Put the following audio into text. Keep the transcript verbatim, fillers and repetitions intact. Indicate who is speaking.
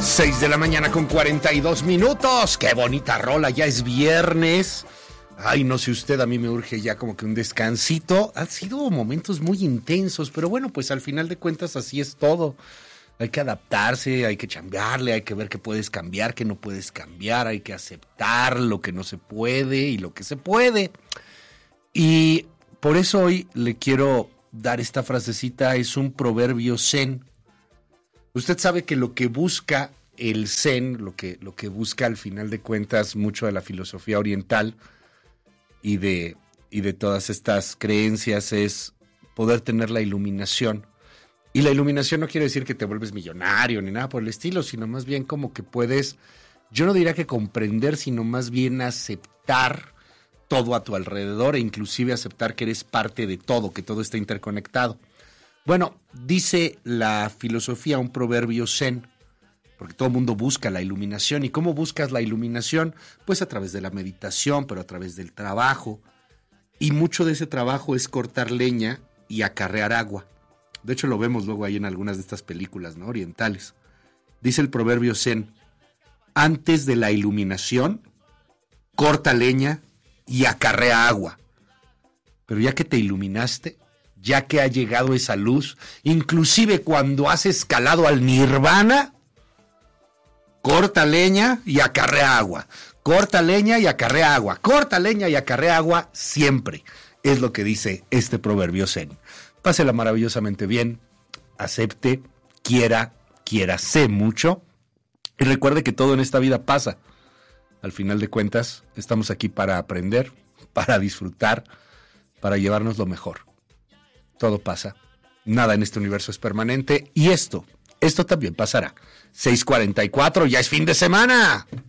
Speaker 1: seis de la mañana con cuarenta y dos minutos. Qué bonita rola, ya es viernes. Ay, no sé usted, a mí me urge ya como que un descansito. Han sido momentos muy intensos, pero bueno, pues al final de cuentas así es todo. Hay que adaptarse, hay que chambearle, hay que ver qué puedes cambiar, qué no puedes cambiar, hay que aceptar lo que no se puede y lo que se puede. Y por eso hoy le quiero dar esta frasecita, es un proverbio zen. Usted sabe que lo que busca el zen, lo que, lo que busca al final de cuentas mucho de la filosofía oriental y de, y de todas estas creencias es poder tener la iluminación. Y la iluminación no quiere decir que te vuelves millonario ni nada por el estilo, sino más bien como que puedes, yo no diría que comprender, sino más bien aceptar todo a tu alrededor e inclusive aceptar que eres parte de todo, que todo está interconectado. Bueno, dice la filosofía, un proverbio zen, porque todo el mundo busca la iluminación. ¿Y cómo buscas la iluminación? Pues a través de la meditación, pero a través del trabajo. Y mucho de ese trabajo es cortar leña y acarrear agua. De hecho, lo vemos luego ahí en algunas de estas películas, ¿no?, orientales. Dice el proverbio zen, antes de la iluminación, corta leña y acarrea agua. Pero ya que te iluminaste, ya que ha llegado esa luz, inclusive cuando has escalado al nirvana, corta leña y acarrea agua. Corta leña y acarrea agua. Corta leña y acarrea agua siempre. Es lo que dice este proverbio zen. Pásela maravillosamente bien, acepte, quiera, quiérase mucho y recuerde que todo en esta vida pasa. Al final de cuentas, estamos aquí para aprender, para disfrutar, para llevarnos lo mejor. Todo pasa, nada en este universo es permanente y esto, esto también pasará. seis cuarenta y cuatro, ya es fin de semana.